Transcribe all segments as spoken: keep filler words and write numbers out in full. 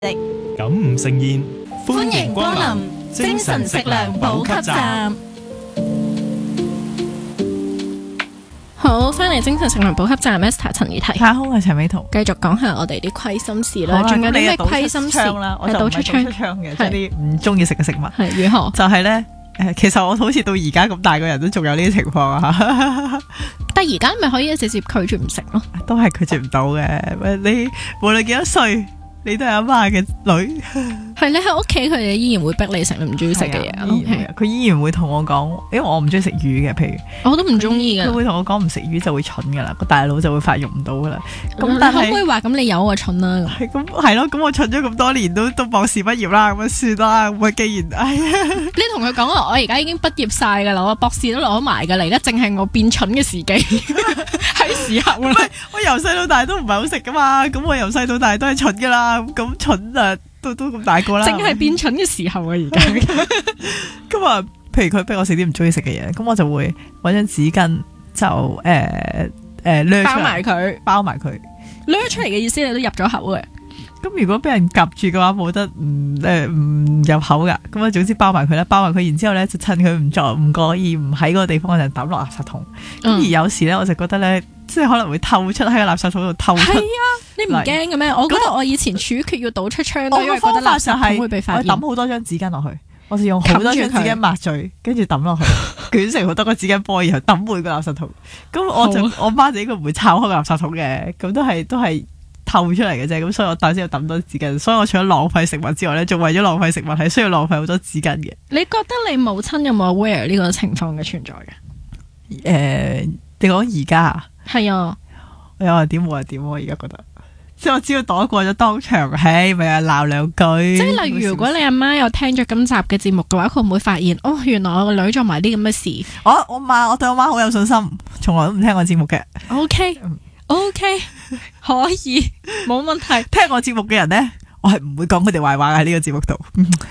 感悟盛宴， 歡迎光臨精神食糧補給站。好，翻嚟精神食糧補給站 ，Esther 陳怡提， 太空係陳美圖， 繼續講下我哋啲虧心事啦。仲有啲咩虧心事啦？我就唔係倒出槍嘅，即係啲唔中意食嘅食物。 係如何？ 就係咧，誒，其實我好似到而家咁大個人都仲有呢啲情況啊。 但係而家咪可以直接拒絕唔食咯， 都係拒絕唔到嘅。你無論幾多歲，你都係阿媽嘅女。 係你喺屋企，佢哋依然會逼你食你唔中意食嘅嘢。 佢、okay. 依然會同我講，因為我唔中意食魚嘅，譬如我都唔中意嘅。 佢會同我講唔食魚就會蠢噶啦，個大腦就會發育唔到噶啦。咁、 嗯、 但係可唔可以話咁你有我蠢啦？ 係咁係咯，咁我蠢咗咁多年都都博士畢業啦，咁算啦。咁既然哎呀， 你同佢講我而家已經畢業晒噶啦，我博士都攞埋噶啦，而家淨係我變蠢嘅時機，係時候啦。 我由細到大都唔係好食噶嘛，咁我由細到大都係蠢噶啦，咁蠢啊！都都咁大個啦， 淨係變蠢嘅時候啊！而家咁啊，譬如佢逼我食啲唔中意食嘅嘢，咁我就會搵張紙巾就誒誒掠包埋佢，包埋佢掠出嚟嘅意思，你都入咗口嘅。 咁如果俾人夾住嘅話，冇得唔誒唔入口噶。咁啊，總之包埋佢啦，包埋佢，然之後咧就趁佢唔作唔覺意唔喺嗰個地方，我就抌落垃圾桶。咁、嗯、而有時咧，我就覺得咧，即係可能會透出喺個垃圾桶度透出。係啊，你唔驚嘅咩？我覺得我以前處決要倒出窗，我因為覺得垃圾桶會被發現。我抌好多張紙巾落去，我就用好多張紙巾抹嘴，跟住抌落去，捲成好多個紙巾波，然後抌回個垃圾桶。咁我就我媽就應該唔會抄開個垃圾桶嘅，咁都係都係。透出嚟嘅啫，咁所以我大先要抌多紙巾，所以我除咗浪費食物之外咧，仲為咗浪費食物係需要浪費好多紙巾嘅。 你覺得你母親有冇 aware 呢個情況嘅存在嘅？ 誒、呃，你講而家啊？ 係啊， 我有話點冇話點，我而家覺得，即係我只要躲過咗當場，唉，咪係鬧兩句。即係例如，如果你阿媽有聽咗今集嘅節目嘅話，佢會唔會發現哦，原來我個女做埋啲咁嘅事？我我媽，我對我媽好有信心，從來都唔聽我節目嘅。 O K。O、okay, K， 可以，冇問題。 聽我節目嘅人呢，我係唔會講佢哋壞話喺呢個節目度。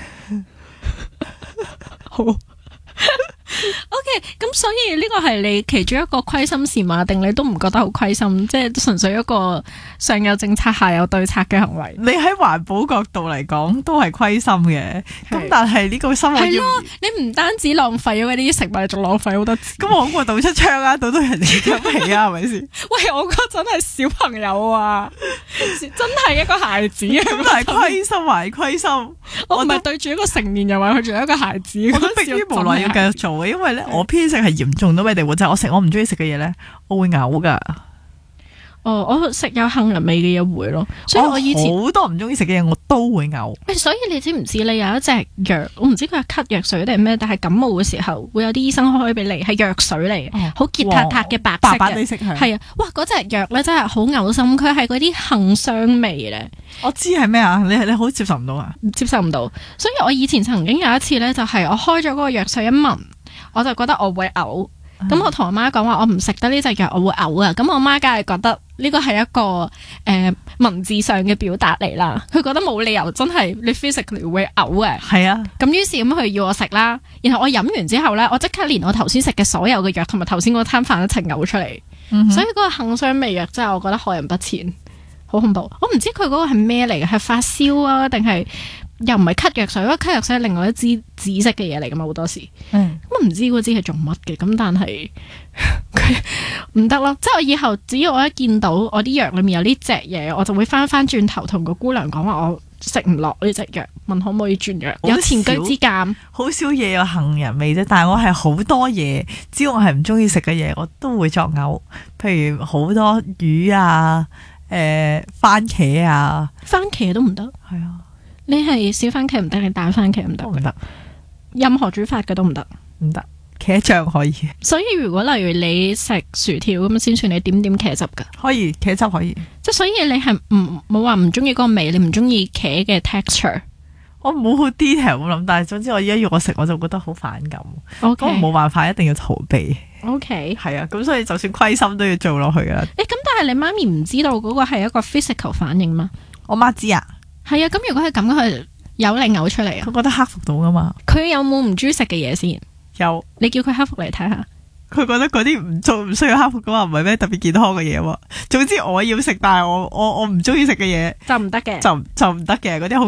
好。O K， 咁所以呢個係你其中一個虧心事嘛？定你都唔覺得好虧心？即係純粹一個上有政策下有對策嘅行為。 你喺環保角度嚟講，都係虧心嘅。咁但係呢個生活係咯，你唔單止浪費咗嗰啲食物，仲浪費好多。咁我好過倒出槍啊，倒到人哋嘅皮啊，係咪先？ 喂，我嗰陣係小朋友啊，真係一個孩子啊， 咁係虧心還虧心。 我唔係對住一個成年人話佢仲有一個孩子， 我都迫於無奈要繼續做。因為咧，我偏食係嚴重到咩地步？就係、是、我食我唔中意食嘅嘢咧，我會嘔噶。 哦，我食有杏仁味嘅嘢會咯，所以我以前好多唔中意食嘅嘢我都會嘔。 所以你知唔知你有一隻藥？我唔知佢係咳藥水定係咩，但係感冒嘅時候會有啲醫生開俾你，係藥水嚟，好結塔塔嘅白色嘅， 白白色係啊，哇！嗰隻藥咧真係好嘔心，佢係嗰啲杏霜味咧。 我知係咩啊？你你好接受唔到啊？ 接受唔到，所以我以前曾經有一次咧，就係我開咗嗰個藥水一聞，我就覺得我會嘔。咁、嗯、我同我媽講話，我唔食得呢隻藥，我會嘔啊！咁我媽梗係覺得呢個係一個誒、呃、文字上嘅表達嚟啦，佢覺得冇理由真係你 physically 會嘔嘅。係啊，咁於是咁佢要我食啦，然後我飲完之後咧，我即刻連我頭先食嘅所有嘅藥同埋頭先嗰餐飯一齊嘔出嚟、嗯，所以嗰個杏霜味藥真係我覺得害人不淺，好恐怖。我唔知佢嗰個係咩嚟嘅，係發燒啊定係？又唔係咳藥水，因為咳藥水係另外一支紫色嘅嘢嚟噶嘛，好多時。嗯，咁唔知嗰支係做乜嘅，咁但係佢唔得咯。即係我以後只要我一見到我啲藥裏面有呢隻嘢，我就會翻翻轉頭同個姑娘講話，我食唔落呢隻藥，問可唔可以轉藥？有前車之鑑。好少嘢有杏仁味啫，但係我係好多嘢，只要我係唔中意食嘅嘢，我都會作嘔。譬如好多魚啊，誒、呃，番茄啊，番茄都唔得。係啊。你係小番茄唔得，你大番茄唔得，唔得，任何煮法嘅都唔得，唔得，茄醬可以。所以如果例如你食薯條咁先算，你點點茄汁噶？可以，茄汁可以。即係所以你係唔冇話唔中意嗰個味，你唔中意茄嘅 texture。我冇好 detail 咁諗，但係總之我而家要我食，我就覺得好反感。咁我冇辦法，一定要逃避。OK，係啊，咁所以就算虧心都要做落去噶啦。誒，咁但係你媽咪唔知道嗰個係一個 physical 反應嗎？我媽知啊。係啊，咁如果係咁，佢有你嘔出嚟啊？佢覺得克服到噶嘛？佢有冇唔中意食嘅嘢先？有，你叫佢克服嚟睇下。佢覺得嗰啲唔做唔需要克服噶嘛，唔係咩特別健康嘅嘢喎。總之我要食，但係我我我唔中意食嘅嘢就唔得嘅，就就唔得嘅嗰啲好。